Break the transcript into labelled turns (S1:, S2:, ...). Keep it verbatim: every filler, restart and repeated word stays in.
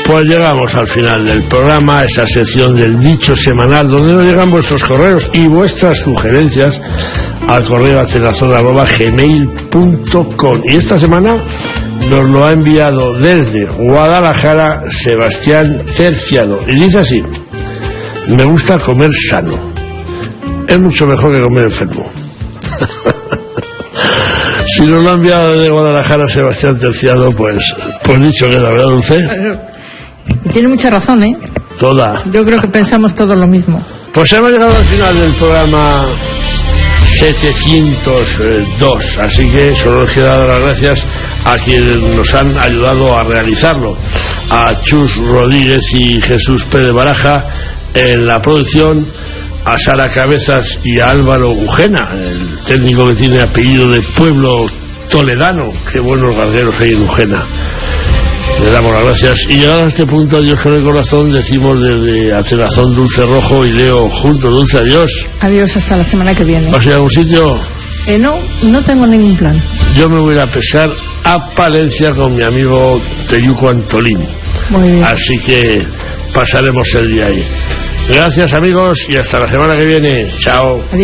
S1: Pues llegamos al final del programa, esa sección del dicho semanal, donde nos llegan vuestros correos y vuestras sugerencias al correo atenazón arroba gmail punto com. Y esta semana nos lo ha enviado desde Guadalajara Sebastián Terciado. Y dice así: me gusta comer sano. Es mucho mejor que comer enfermo. Si nos lo ha enviado desde Guadalajara Sebastián Terciado, pues, pues dicho queda, ¿verdad, Dulce?
S2: Tiene mucha razón, ¿eh?
S1: Toda.
S2: Yo creo que pensamos todo lo mismo.
S1: Pues hemos llegado al final del programa setecientos dos, así que solo nos queda dar las gracias a quienes nos han ayudado a realizarlo: a Chus Rodríguez y Jesús Pérez Baraja en la producción, a Sara Cabezas y a Álvaro Ujena, el técnico que tiene apellido de pueblo toledano. Qué buenos gargueros hay en Ujena. Le damos las gracias. Y llegado a este punto, adiós con el corazón, decimos desde Atenazón Dulce Rojo y Leo juntos. Dulce, adiós.
S2: Adiós, hasta la semana que viene.
S1: ¿Vas a ir a algún sitio?
S2: Eh, no, no tengo ningún plan.
S1: Yo me voy a ir a pescar a Palencia con mi amigo Teyuco Antolín.
S2: Muy bien.
S1: Así que pasaremos el día ahí. Gracias, amigos, y hasta la semana que viene. Chao.
S2: Adiós.